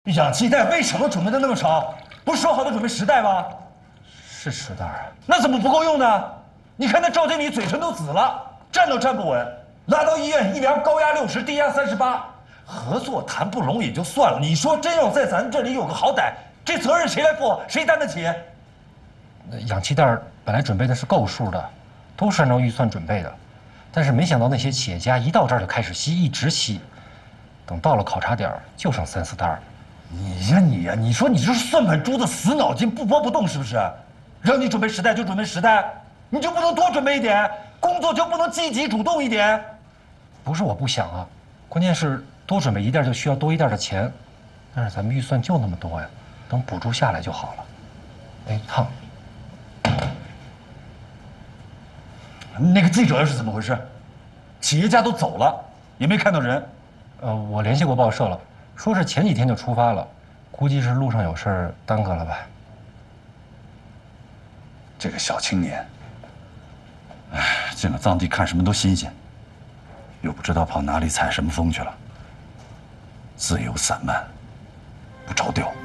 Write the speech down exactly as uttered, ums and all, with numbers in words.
氧气袋为什么准备的那么少？不是说好的准备十袋吗？ 是十袋啊。 那怎么不够用呢？你看那赵经理嘴唇都紫了，站都站不稳，拉到医院一量高压六十，低压三十八，合作谈不拢也就算了，你说真要在咱这里有个好歹，这责任谁来负？谁担得起？ 那氧气袋本来准备的是够数的，都是按照预算准备的，但是没想到那些企业家一到这儿就开始吸，一直吸，等到了考察点就剩三四袋了。 你呀你呀，你说你这是算盘珠子，死脑筋不拨不动是不是？让你准备十袋就准备十袋，你就不能多准备一点？工作就不能积极主动一点？ 不是我不想啊，关键是多准备一袋就需要多一袋的钱，但是咱们预算就那么多呀，等补助下来就好了。哎，烫。 那个记者又是怎么回事？企业家都走了，也没看到人。 呃，我联系过报社了，说是前几天就出发了，估计是路上有事儿耽搁了吧。 这个小青年，哎，进了藏地看什么都新鲜，又不知道跑哪里采什么风去了，自由散漫，不着调。